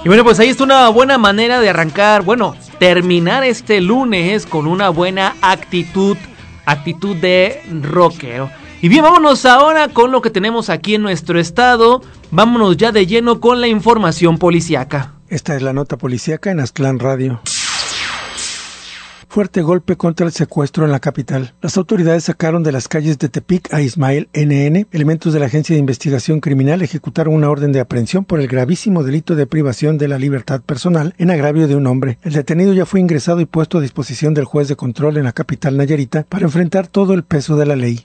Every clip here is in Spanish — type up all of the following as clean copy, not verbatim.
Y bueno, pues ahí está una buena manera de arrancar, terminar este lunes con una buena actitud de rockero. Y bien, vámonos ahora con lo que tenemos aquí en nuestro estado. Vámonos ya de lleno con la información policíaca. Esta es la nota policíaca en Aztlán Radio. Fuerte golpe contra el secuestro en la capital. Las autoridades sacaron de las calles de Tepic a Ismael N.N. Elementos de la Agencia de Investigación Criminal ejecutaron una orden de aprehensión por el gravísimo delito de privación de la libertad personal en agravio de un hombre. El detenido ya fue ingresado y puesto a disposición del juez de control en la capital nayarita para enfrentar todo el peso de la ley.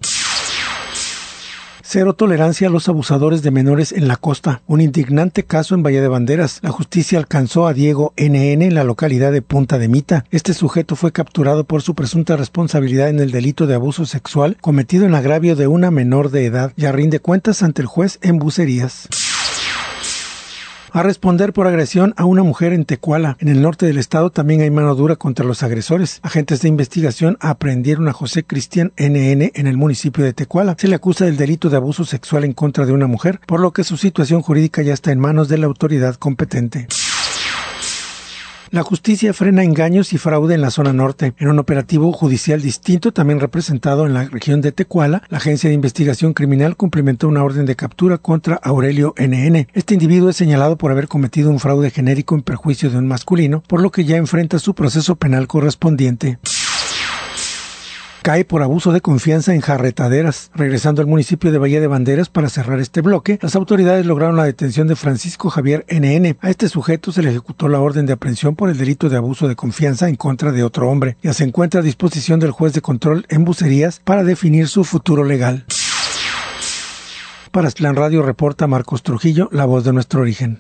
Cero tolerancia a los abusadores de menores en la costa. Un indignante caso en Bahía de Banderas. La justicia alcanzó a Diego N.N. en la localidad de Punta de Mita. Este sujeto fue capturado por su presunta responsabilidad en el delito de abuso sexual cometido en agravio de una menor de edad. Ya rinde cuentas ante el juez en Bucerías. A responder por agresión a una mujer en Tecuala. En el norte del estado también hay mano dura contra los agresores. Agentes de investigación aprendieron a José Cristian N.N. en el municipio de Tecuala. Se le acusa del delito de abuso sexual en contra de una mujer, por lo que su situación jurídica ya está en manos de la autoridad competente. La justicia frena engaños y fraude en la zona norte. En un operativo judicial distinto, también representado en la región de Tecuala, la Agencia de Investigación Criminal cumplimentó una orden de captura contra Aurelio N.N. Este individuo es señalado por haber cometido un fraude genérico en perjuicio de un masculino, por lo que ya enfrenta su proceso penal correspondiente. Cae por abuso de confianza en Jarretaderas. Regresando al municipio de Bahía de Banderas para cerrar este bloque, las autoridades lograron la detención de Francisco Javier N.N. A este sujeto se le ejecutó la orden de aprehensión por el delito de abuso de confianza en contra de otro hombre. Ya se encuentra a disposición del juez de control en Bucerías para definir su futuro legal. Para Aztlán Radio reporta Marcos Trujillo, la voz de nuestro origen.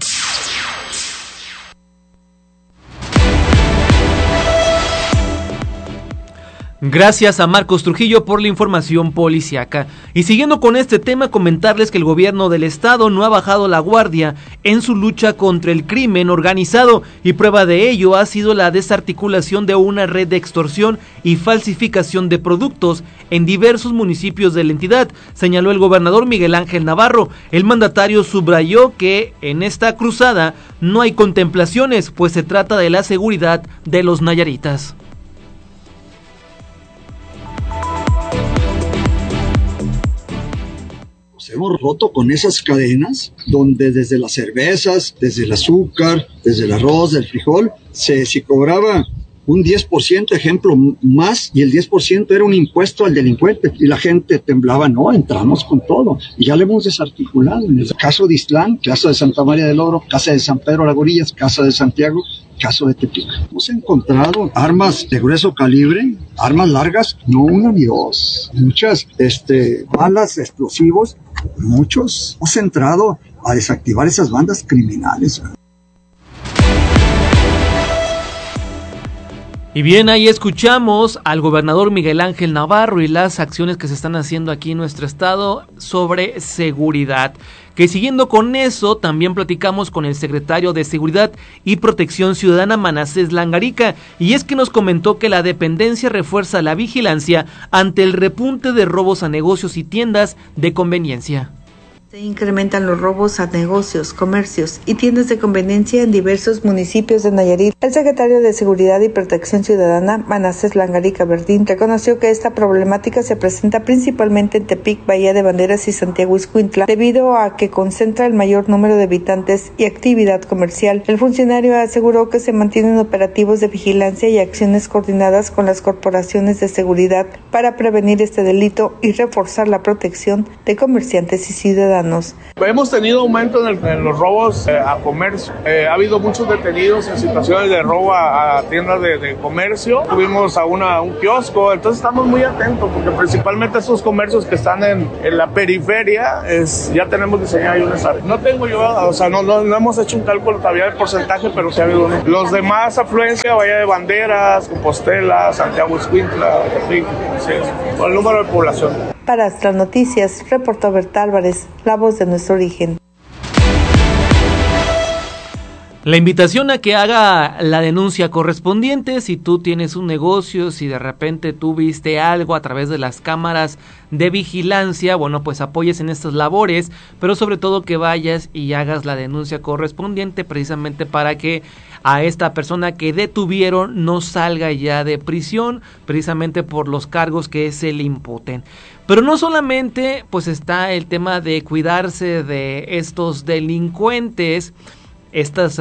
Gracias a Marcos Trujillo por la información policiaca. Y siguiendo con este tema, comentarles que el gobierno del estado no ha bajado la guardia en su lucha contra el crimen organizado, y prueba de ello ha sido la desarticulación de una red de extorsión y falsificación de productos en diversos municipios de la entidad, señaló el gobernador Miguel Ángel Navarro. El mandatario subrayó que en esta cruzada no hay contemplaciones, pues se trata de la seguridad de los nayaritas. Hemos roto con esas cadenas donde desde las cervezas, desde el azúcar, desde el arroz, del frijol, se cobraba un 10%, ejemplo, más, y el 10% era un impuesto al delincuente, y la gente temblaba. No, entramos con todo, y ya lo hemos desarticulado. En el caso de Ixtlán, caso de Santa María del Oro, casa de San Pedro Las Gorillas, casa de Santiago, caso de Tepic. Hemos encontrado armas de grueso calibre, armas largas, no una ni dos, muchas balas, explosivos, muchos. Hemos entrado a desactivar esas bandas criminales. Y bien, ahí escuchamos al gobernador Miguel Ángel Navarro y las acciones que se están haciendo aquí en nuestro estado sobre seguridad. Que siguiendo con eso, también platicamos con el secretario de Seguridad y Protección Ciudadana, Manasés Langarica, y es que nos comentó que la dependencia refuerza la vigilancia ante el repunte de robos a negocios y tiendas de conveniencia. Se incrementan los robos a negocios, comercios y tiendas de conveniencia en diversos municipios de Nayarit. El secretario de Seguridad y Protección Ciudadana, Manasés Langarica Verdín, reconoció que esta problemática se presenta principalmente en Tepic, Bahía de Banderas y Santiago Ixcuintla, debido a que concentra el mayor número de habitantes y actividad comercial. El funcionario aseguró que se mantienen operativos de vigilancia y acciones coordinadas con las corporaciones de seguridad para prevenir este delito y reforzar la protección de comerciantes y ciudadanos. Hemos tenido aumento en los robos a comercio. Ha habido muchos detenidos en situaciones de robo a tiendas de comercio. Tuvimos a un kiosco, entonces estamos muy atentos porque principalmente esos comercios que están en la periferia ya tenemos diseñado unas áreas. No tengo yo, no hemos hecho un cálculo todavía del porcentaje, pero sí ha habido uno. Los demás afluencia, Bahía de Banderas, Compostela, Santiago Ixcuintla, con el número de población. Para Astral Noticias, reportó Berta Álvarez, la voz de nuestro origen. La invitación a que haga la denuncia correspondiente, si tú tienes un negocio, si de repente tú viste algo a través de las cámaras de vigilancia, bueno, pues apoyes en estas labores, pero sobre todo que vayas y hagas la denuncia correspondiente precisamente para que a esta persona que detuvieron no salga ya de prisión, precisamente por los cargos que se le imputen. Pero no solamente pues está el tema de cuidarse de estos delincuentes, estos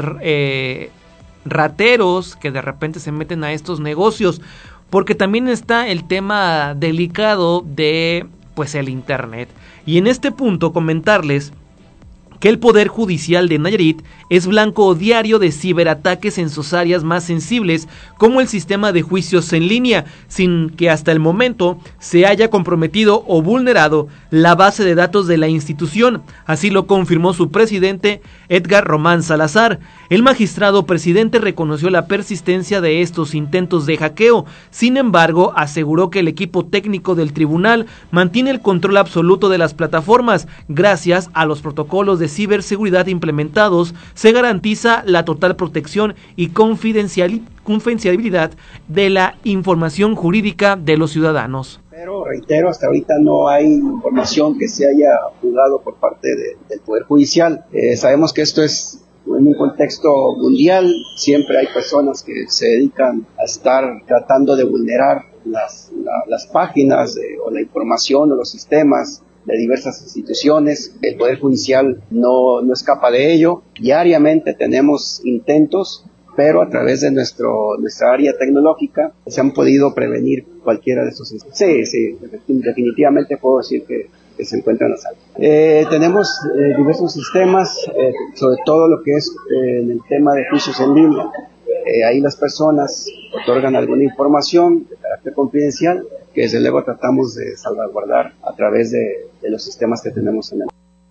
rateros que de repente se meten a estos negocios, porque también está el tema delicado de pues el internet. Y en este punto comentarles que el Poder Judicial de Nayarit es blanco diario de ciberataques en sus áreas más sensibles, como el sistema de juicios en línea, sin que hasta el momento se haya comprometido o vulnerado la base de datos de la institución. Así lo confirmó su presidente, Edgar Román Salazar. El magistrado presidente reconoció la persistencia de estos intentos de hackeo. Sin embargo, aseguró que el equipo técnico del tribunal mantiene el control absoluto de las plataformas. Gracias a los protocolos de ciberseguridad implementados, se garantiza la total protección y confidencialidad de la información jurídica de los ciudadanos. Pero reitero, hasta ahorita no hay información que se haya juzgado por parte del Poder Judicial. Sabemos que esto es en un contexto mundial, siempre hay personas que se dedican a estar tratando de vulnerar las páginas o la información o los sistemas de diversas instituciones. El Poder Judicial no escapa de ello. Diariamente tenemos intentos, pero a través de nuestra área tecnológica se han podido prevenir cualquiera de estos. Sí, definitivamente puedo decir que se encuentran a salvo. Tenemos diversos sistemas, sobre todo lo que es en el tema de juicios en línea. Ahí las personas otorgan alguna información de carácter confidencial que desde luego tratamos de salvaguardar a través de los sistemas que tenemos en el.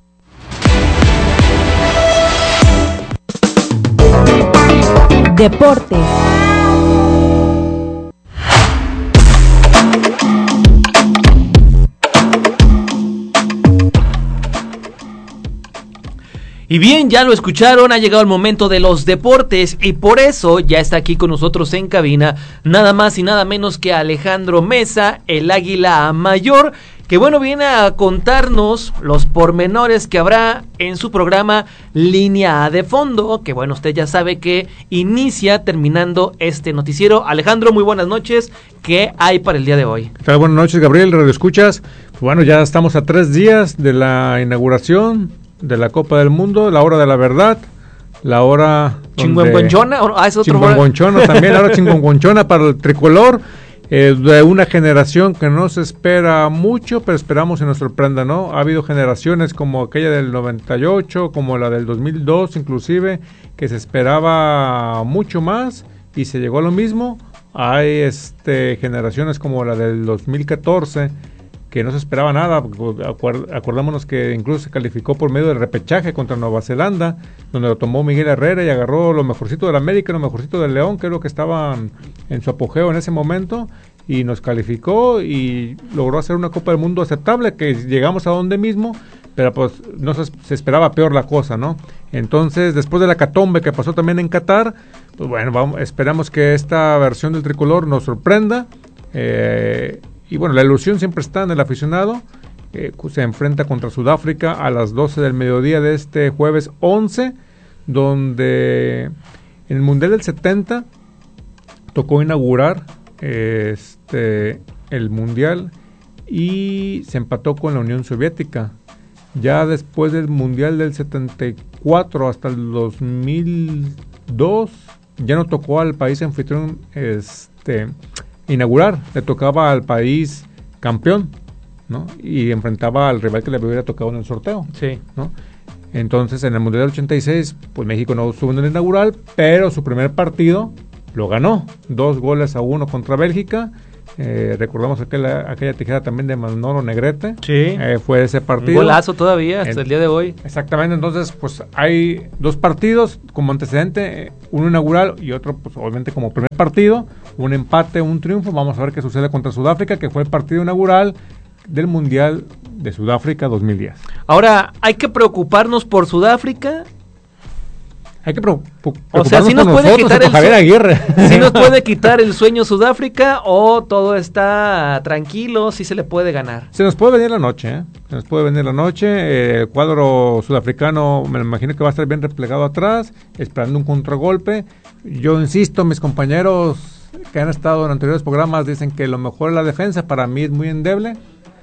Deportes. Y bien, ya lo escucharon, ha llegado el momento de los deportes y por eso ya está aquí con nosotros en cabina nada más y nada menos que Alejandro Mesa, el Águila Mayor, que bueno, viene a contarnos los pormenores que habrá en su programa Línea de Fondo, que bueno, usted ya sabe que inicia terminando este noticiero. Alejandro, muy buenas noches, ¿qué hay para el día de hoy? ¿Qué tal? Buenas noches, Gabriel, Radio Escuchas. Bueno, ya estamos a 3 días de la inauguración de la Copa del Mundo, la hora de la verdad, la hora Chinguengonchona, es otro Chinguengonchona también, ahora Chinguengonchona para el tricolor, de una generación que no se espera mucho, pero esperamos que nos sorprenda, ¿no? Ha habido generaciones como aquella del 98, como la del 2002 inclusive, que se esperaba mucho más y se llegó a lo mismo. Hay generaciones como la del 2014, que no se esperaba nada. Acordémonos que incluso se calificó por medio del repechaje contra Nueva Zelanda, donde lo tomó Miguel Herrera y agarró lo mejorcito del América, lo mejorcito del León, que es lo que estaban en su apogeo en ese momento, y nos calificó y logró hacer una Copa del Mundo aceptable, que llegamos a donde mismo, pero pues no se esperaba peor la cosa, ¿no? Entonces, después de la catombe que pasó también en Qatar, pues bueno, esperamos que esta versión del tricolor nos sorprenda. Y bueno, la ilusión siempre está en el aficionado. Se enfrenta contra Sudáfrica a las 12 del mediodía de este jueves 11, donde en el Mundial del 70 tocó inaugurar el Mundial y se empató con la Unión Soviética. Ya después del Mundial del 74 hasta el 2002 ya no tocó al país anfitrión inaugurar, le tocaba al país campeón, ¿no? Y enfrentaba al rival que le hubiera tocado en el sorteo, sí, ¿no? Entonces, en el Mundial del 86, pues México no estuvo en el inaugural, pero su primer partido lo ganó, 2-1 contra Bélgica. Recordamos aquella tijera también de Manolo Negrete. Sí. Fue ese partido. Un golazo todavía hasta el día de hoy. Exactamente, entonces pues hay 2 partidos como antecedente, uno inaugural y otro pues obviamente como primer partido, un empate, un triunfo. Vamos a ver qué sucede contra Sudáfrica, que fue el partido inaugural del Mundial de Sudáfrica 2010. Ahora, ¿hay que preocuparnos por Sudáfrica? Hay que o sea, si nos puede quitar Javier Aguirre. Si nos puede quitar el sueño Sudáfrica o todo está tranquilo, si se le puede ganar. Se nos puede venir la noche, ¿eh? Se nos puede venir la noche. El cuadro sudafricano me imagino que va a estar bien replegado atrás, esperando un contragolpe. Yo insisto, mis compañeros que han estado en anteriores programas dicen que lo mejor es la defensa. Para mí es muy endeble.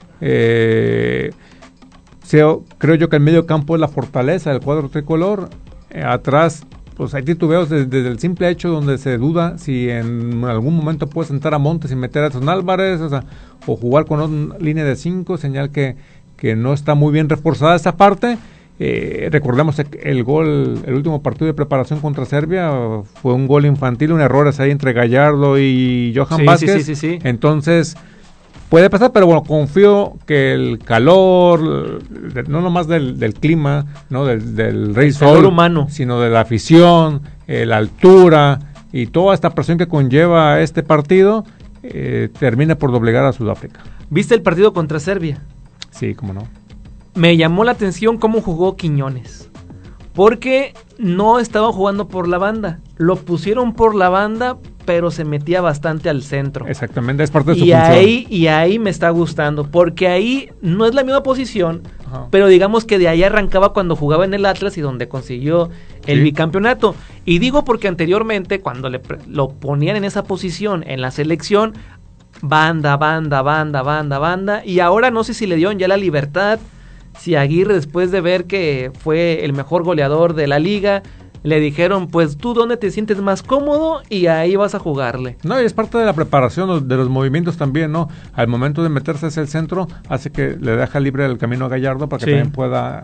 Creo yo que el medio campo es la fortaleza del cuadro tricolor. Atrás, pues hay titubeos desde el simple hecho donde se duda si en algún momento puede sentar a Montes y meter a Edson Álvarez, o jugar con una línea de 5, señal que no está muy bien reforzada esa parte. Recordemos el gol, el último partido de preparación contra Serbia, fue un gol infantil, un error ahí entre Gallardo y Johan Vázquez. Sí. Entonces, puede pasar, pero bueno, confío que el calor, no nomás del clima, no del rey sol humano, sino de la afición, la altura y toda esta presión que conlleva este partido, termina por doblegar a Sudáfrica. ¿Viste el partido contra Serbia? Sí, cómo no. Me llamó la atención cómo jugó Quiñones, porque no estaban jugando por la banda, lo pusieron por la banda, pero se metía bastante al centro. Exactamente, es parte de su función. Y ahí me está gustando, porque ahí no es la misma posición, Ajá. pero digamos que de ahí arrancaba cuando jugaba en el Atlas y donde consiguió el bicampeonato. Y digo porque anteriormente, cuando lo ponían en esa posición en la selección, banda, y ahora no sé si le dieron ya la libertad, si Aguirre, después de ver que fue el mejor goleador de la liga, le dijeron, pues tú dónde te sientes más cómodo y ahí vas a jugarle. No, y es parte de la preparación de los movimientos también, ¿no? Al momento de meterse hacia el centro, hace que le deja libre el camino a Gallardo para que también pueda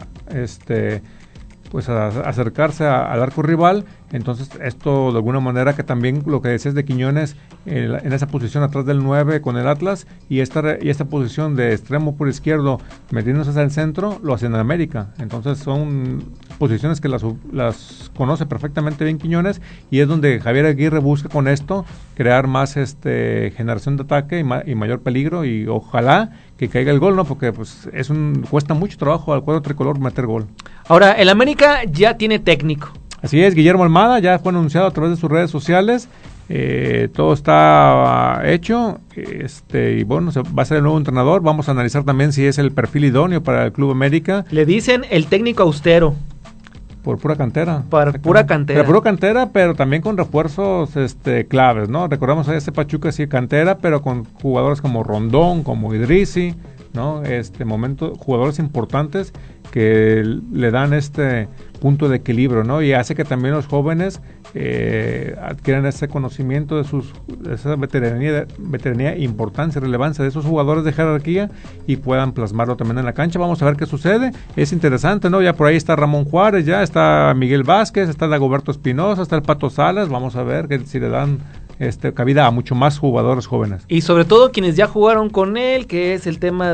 pues acercarse al arco rival. Entonces esto de alguna manera, que también lo que decías de Quiñones en esa posición atrás del 9 con el Atlas y esta posición de extremo por izquierdo metiéndose hacia el centro, lo hacen en América. Entonces son posiciones que las conoce perfectamente bien Quiñones, y es donde Javier Aguirre busca con esto crear más generación de ataque y mayor peligro, y ojalá que caiga el gol, ¿no? Porque pues cuesta mucho trabajo al cuadro tricolor meter gol. Ahora, el América ya tiene técnico. Así es, Guillermo Almada ya fue anunciado a través de sus redes sociales. Todo está hecho, y bueno, va a ser el nuevo entrenador. Vamos a analizar también si es el perfil idóneo para el Club América. Le dicen el técnico austero. Por pura cantera. Por pura cantera. Pero pura cantera, pero también con refuerzos claves, ¿no? Recordamos a ese Pachuca, sí, cantera, pero con jugadores como Rondón, como Idrissi, ¿no? Jugadores importantes que le dan punto de equilibrio, ¿no? Y hace que también los jóvenes adquieran ese conocimiento de esa veteranía, importancia, relevancia de esos jugadores de jerarquía, y puedan plasmarlo también en la cancha. Vamos a ver qué sucede. Es interesante, ¿no? Ya por ahí está Ramón Juárez, ya está Miguel Vázquez, está Dagoberto Espinosa, está el Pato Salas. Vamos a ver si le dan cabida a mucho más jugadores jóvenes. Y sobre todo quienes ya jugaron con él, que es el tema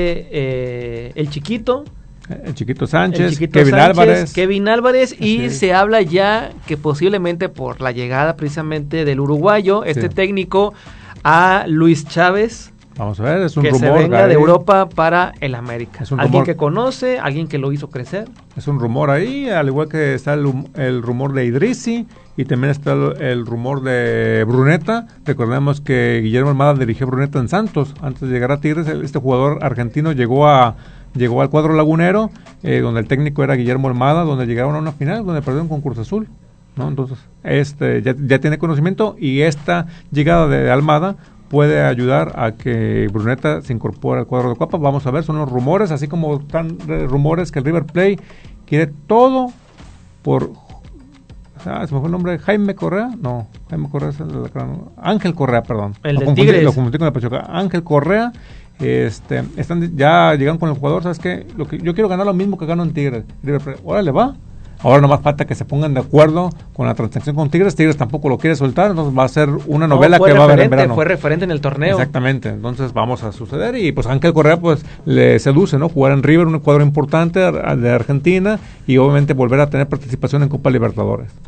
de el Chiquito Sánchez, Kevin Álvarez, y se habla ya que posiblemente por la llegada precisamente del uruguayo, técnico, a Luis Chávez. Vamos a ver, es un rumor. Que se venga de Europa para el América. Alguien que conoce, alguien que lo hizo crecer. Es un rumor ahí, al igual que está el rumor de Idrissi, y también está el rumor de Bruneta. Recordemos que Guillermo Almada dirigió Bruneta en Santos antes de llegar a Tigres. Este jugador argentino llegó al cuadro lagunero, donde el técnico era Guillermo Almada, donde llegaron a una final, donde perdieron con Cruz Azul, ¿no? Entonces, ya tiene conocimiento, y esta llegada de Almada puede ayudar a que Bruneta se incorpore al cuadro de Cuapa. Vamos a ver, son los rumores, así como están rumores que el River Plate quiere todo por... ¿se me fue el nombre? ¿Jaime Correa? No, Jaime Correa es Ángel Correa, perdón. El de Tigres. Lo confundí con el Pachuca. Ángel Correa. Ya llegan con el jugador, ¿sabes qué? Yo quiero ganar lo mismo que gano en Tigres. Órale, va. Ahora nomás falta que se pongan de acuerdo con la transacción con Tigres. Tigres tampoco lo quiere soltar, entonces va a ser una novela que va a haber en verano. Fue referente en el torneo. Exactamente, entonces vamos a suceder, y pues Ángel Correa pues le seduce, ¿no? Jugar en River, un cuadro importante de Argentina, y obviamente volver a tener participación en Copa Libertadores.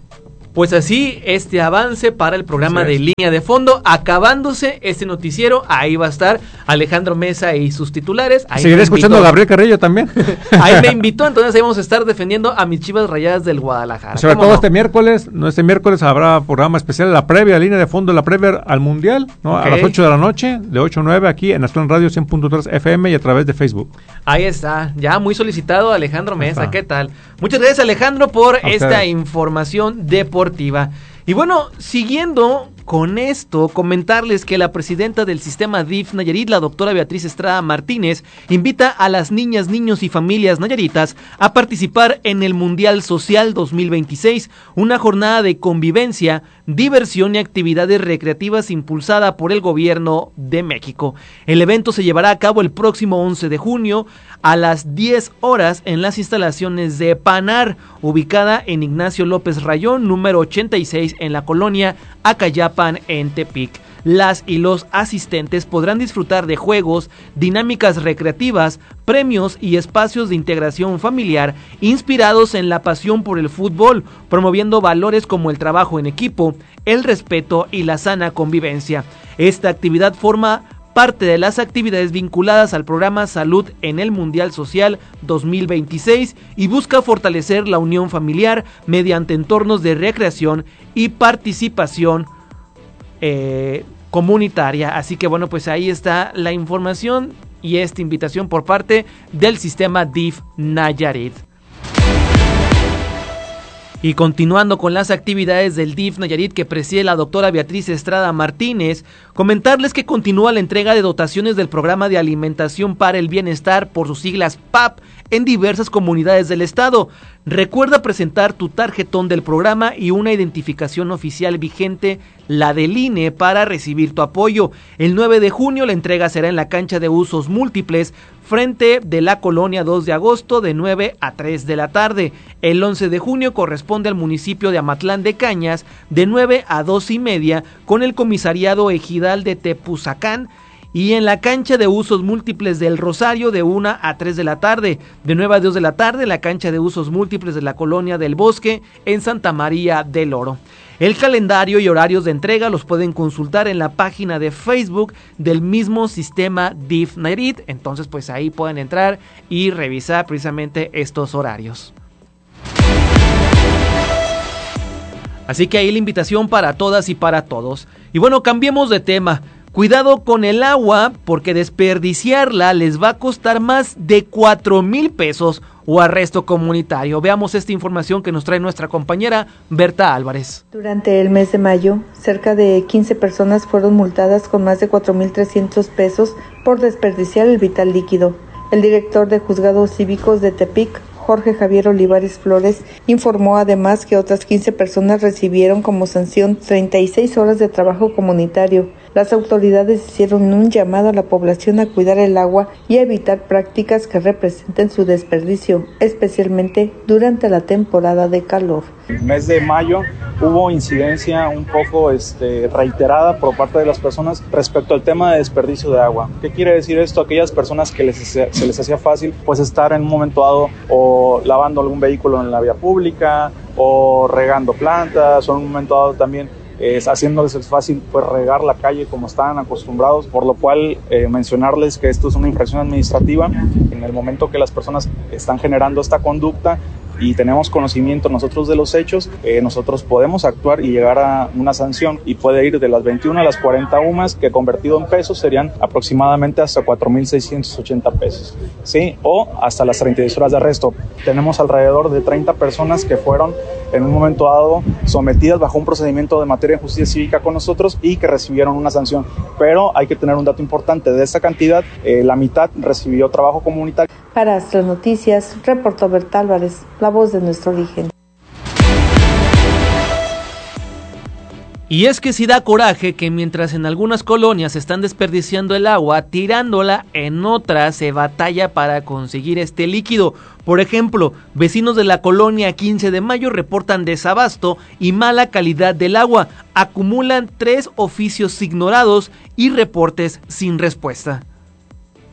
Pues así, este avance para el programa de Línea de Fondo, acabándose este noticiero, ahí va a estar Alejandro Mesa y sus titulares. Seguiré escuchando a Gabriel Carrillo también. Ahí me invitó, entonces ahí vamos a estar defendiendo a mis Chivas Rayadas del Guadalajara. Sobre todo este miércoles habrá programa especial, la previa, Línea de Fondo, la previa al Mundial, ¿no? A las 8 de la noche, de 8 a 9, aquí en Aztlán Radio 100.3 FM y a través de Facebook. Ahí está, ya muy solicitado Alejandro Mesa, ¿qué tal? Muchas gracias Alejandro por esta información deportiva. Y bueno, siguiendo con esto, comentarles que la presidenta del sistema DIF Nayarit, la doctora Beatriz Estrada Martínez, invita a las niñas, niños y familias nayaritas a participar en el Mundial Social 2026, una jornada de convivencia, diversión y actividades recreativas impulsada por el gobierno de México. El evento se llevará a cabo el próximo 11 de junio a las 10 horas en las instalaciones de PANAR, ubicada en Ignacio López Rayón, número 86, en la colonia Acayapan, en Tepic. Las y los asistentes podrán disfrutar de juegos, dinámicas recreativas, premios y espacios de integración familiar inspirados en la pasión por el fútbol, promoviendo valores como el trabajo en equipo, el respeto y la sana convivencia. Esta actividad forma parte de las actividades vinculadas al programa Salud en el Mundial Social 2026 y busca fortalecer la unión familiar mediante entornos de recreación y participación comunitaria. Así que bueno, pues ahí está la información y esta invitación por parte del sistema DIF Nayarit. Y continuando con las actividades del DIF Nayarit que preside la doctora Beatriz Estrada Martínez, comentarles que continúa la entrega de dotaciones del Programa de Alimentación para el Bienestar, por sus siglas PAP, en diversas comunidades del estado. Recuerda presentar tu tarjetón del programa y una identificación oficial vigente, la del INE, para recibir tu apoyo. El 9 de junio la entrega será en la cancha de usos múltiples, frente de la colonia 2 de agosto, de 9 a 3 de la tarde. El 11 de junio corresponde al municipio de Amatlán de Cañas, de 9 a 2:30, con el comisariado ejidal de Tepuzacán, y en la cancha de usos múltiples del Rosario, de 1 a 3 de la tarde, de 9 a 2 de la tarde, la cancha de usos múltiples de la colonia del Bosque, en Santa María del Oro. El calendario y horarios de entrega los pueden consultar en la página de Facebook del mismo sistema DIF Nayarit. Entonces pues ahí pueden entrar y revisar precisamente estos horarios. Así que ahí la invitación para todas y para todos. Y bueno, cambiemos de tema. Cuidado con el agua, porque desperdiciarla les va a costar más de 4,000 pesos o arresto comunitario. Veamos esta información que nos trae nuestra compañera Berta Álvarez. Durante el mes de mayo, cerca de 15 personas fueron multadas con más de 4,300 pesos por desperdiciar el vital líquido. El director de Juzgados Cívicos de Tepic, Jorge Javier Olivares Flores, informó además que otras 15 personas recibieron como sanción 36 horas de trabajo comunitario. Las autoridades hicieron un llamado a la población a cuidar el agua y a evitar prácticas que representen su desperdicio, especialmente durante la temporada de calor. En el mes de mayo hubo incidencia un poco reiterada por parte de las personas respecto al tema de desperdicio de agua. ¿Qué quiere decir esto? Aquellas personas que se les hacía fácil pues estar en un momento dado o lavando algún vehículo en la vía pública o regando plantas o en un momento dado también haciéndoles fácil pues regar la calle como estaban acostumbrados, por lo cual mencionarles que esto es una infracción administrativa. En el momento que las personas están generando esta conducta y tenemos conocimiento nosotros de los hechos, nosotros podemos actuar y llegar a una sanción y puede ir de las 21 a las 40 UMAS, que convertido en pesos serían aproximadamente hasta 4,680 pesos, ¿sí? O hasta las 36 horas de arresto. Tenemos alrededor de 30 personas que fueron en un momento dado sometidas bajo un procedimiento de materia de justicia cívica con nosotros y que recibieron una sanción. Pero hay que tener un dato importante: de esta cantidad, la mitad recibió trabajo comunitario. Para Astro Noticias, reportó Berta Álvarez, la voz de nuestro origen. Y es que sí da coraje que mientras en algunas colonias están desperdiciando el agua, tirándola, en otras se batalla para conseguir este líquido. Por ejemplo, vecinos de la colonia 15 de Mayo reportan desabasto y mala calidad del agua. Acumulan 3 oficios ignorados y reportes sin respuesta.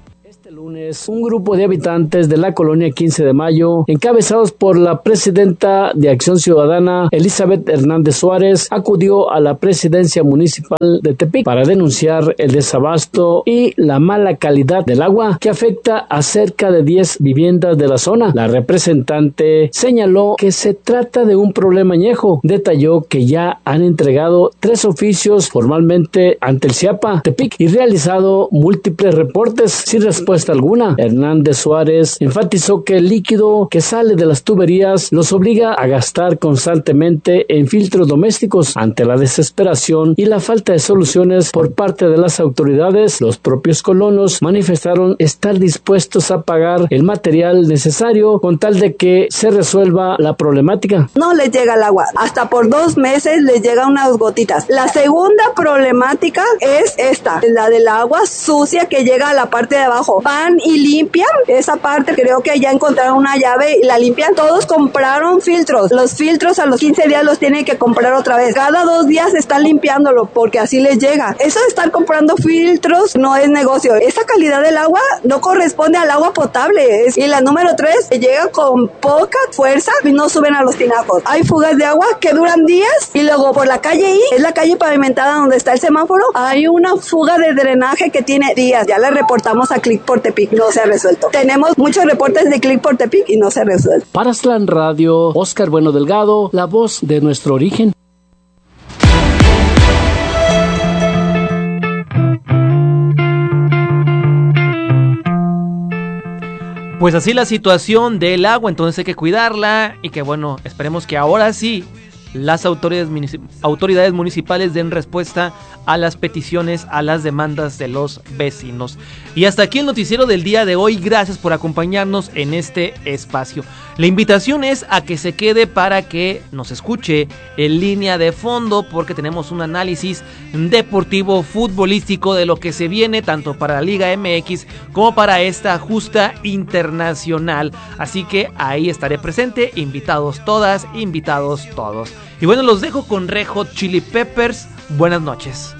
Este lunes, un grupo de habitantes de la colonia 15 de Mayo, encabezados por la presidenta de Acción Ciudadana, Elizabeth Hernández Suárez, acudió a la presidencia municipal de Tepic para denunciar el desabasto y la mala calidad del agua que afecta a cerca de 10 viviendas de la zona. La representante señaló que se trata de un problema añejo. Detalló que ya han entregado 3 oficios formalmente ante el CIAPA Tepic y realizado múltiples reportes sin respuesta alguna. Hernández Suárez enfatizó que el líquido que sale de las tuberías los obliga a gastar constantemente en filtros domésticos. Ante la desesperación y la falta de soluciones por parte de las autoridades, los propios colonos manifestaron estar dispuestos a pagar el material necesario con tal de que se resuelva la problemática. No les llega el agua, hasta por 2 meses les llegan unas gotitas. La segunda problemática es esta, la del agua sucia que llega a la parte de abajo. Van y limpian esa parte, creo que ya encontraron una llave y la limpian. Todos compraron filtros. Los filtros a los 15 días los tienen que comprar otra vez. Cada 2 días están limpiándolo porque así les llega. Eso de estar comprando filtros no es negocio. Esa calidad del agua no corresponde al agua potable. Y la número 3, llega con poca fuerza y no suben a los tinacos. Hay fugas de agua que duran días y luego por la calle I, es la calle pavimentada donde está el semáforo, hay una fuga de drenaje que tiene días. Ya le reportamos a Click por Tepic, no se ha resuelto. Tenemos muchos reportes de Click por Tepic y no se resuelve. Para Aztlán Radio, Oscar Bueno Delgado, la voz de nuestro origen. Pues así la situación del agua, entonces hay que cuidarla y que bueno, esperemos que ahora sí las autoridades municipales den respuesta a las peticiones, a las demandas de los vecinos. Y hasta aquí el noticiero del día de hoy. Gracias por acompañarnos en este espacio. La invitación es a que se quede para que nos escuche en línea de fondo, porque tenemos un análisis deportivo, futbolístico de lo que se viene tanto para la Liga MX como para esta justa internacional. Así que ahí estaré presente, invitados todas, invitados todos. Y bueno, los dejo con Red Hot Chili Peppers. Buenas noches.